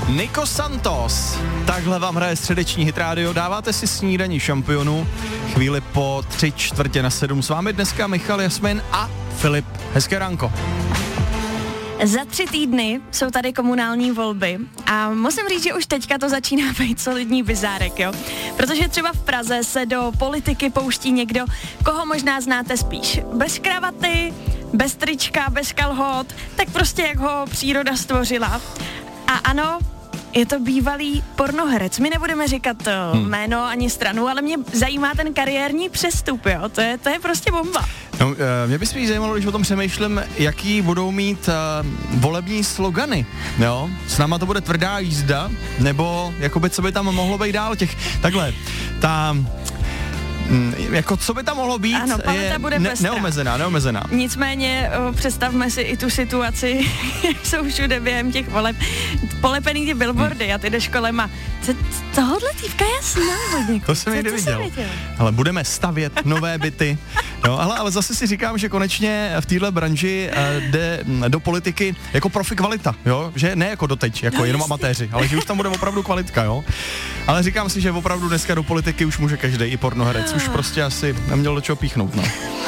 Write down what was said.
Nico Santos. Takhle vám hraje středeční hit rádio. Dáváte si snídaní šampionu. Chvíli po 6:45. S vámi dneska Michal, Jasmin a Filip. Hezké ránko. Za 3 týdny jsou tady komunální volby a musím říct, že už teďka to začíná být solidní bizárek, jo. Protože třeba v Praze se do politiky pouští někdo, koho možná znáte spíš bez kravaty, bez trička, bez kalhot, tak prostě jak ho příroda stvořila. A ano, je to bývalý pornoherec. My nebudeme říkat jméno ani stranu, ale mě zajímá ten kariérní přestup, jo. To je prostě bomba. No, mě by spíš zajímalo, když o tom přemýšlím, jaký budou mít volební slogany, jo? S náma to bude tvrdá jízda, nebo jakoby co by tam mohlo být dál jako co by tam mohlo být, ano, paleta bude neomezená. Nicméně představme si i tu situaci, jak jsou všude během těch voleb polepený ty billboardy a ty jdeš kolem a tohle týpka je zná. To jsem někdy viděl. Ale budeme stavět nové byty. Jo, ale zase si říkám, že konečně v téhle branži jde do politiky jako profi kvalita, jo? Že ne jako doteď, jako jenom amatéři, ale že už tam bude opravdu kvalitka, jo? Ale říkám si, že opravdu dneska do politiky už může každej, i pornoherec, už prostě asi neměl do čeho píchnout, no.